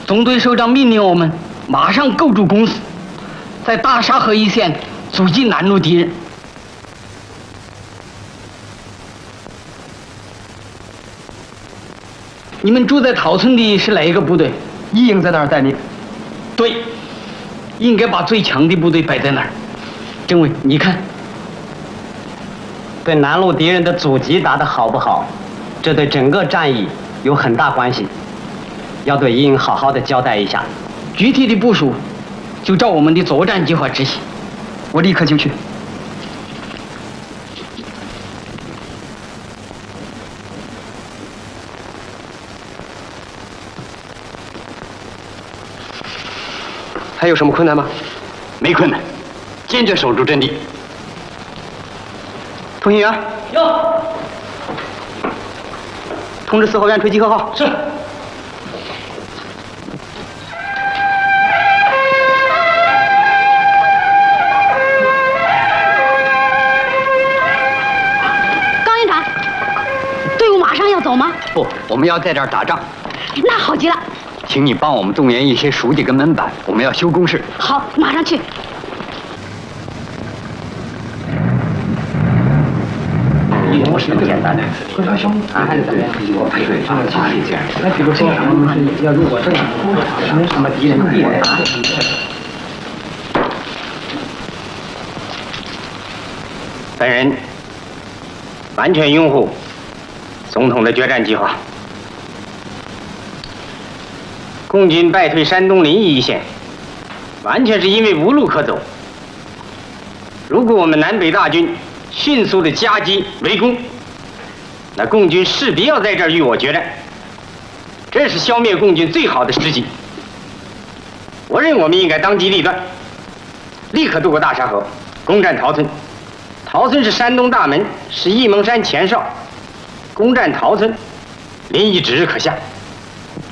总队首长命令我们马上构筑工事，在大沙河一线阻击南路敌人。你们住在桃村的是哪一个部队？ 一营在那儿待命。 对，应该把最强的部队摆在那儿。政委，你看， 对南路敌人的阻击打得好不好，这对整个战役有很大关系，要对一营好好的交代一下。 具体的部署就照我们的作战计划执行。 我立刻就去。还有什么困难吗？ 没困难，坚决守住阵地。 通信员， 哟， 通知4号院吹集合号。 是。 高营长，队伍马上要走吗？ 不，我们要在这儿打仗。 那好极了。 请你帮我们动员一些书记跟门板，我们要修工事。 好，马上去。 不是那么简单的。还是怎么样？我配对上去一件。那比如说，要如果这样，什么敌人地人啊？ 本人完全拥护总统的决战计划。共军败退山东临沂一线，完全是因为无路可走。如果我们南北大军迅速的夹击围攻，那共军势必要在这儿与我决战，这是消灭共军最好的时机。我认为我们应该当机立断，立刻渡过大沙河，攻占桃村。桃村是山东大门，是沂蒙山前哨，攻占桃村，临沂指日可下。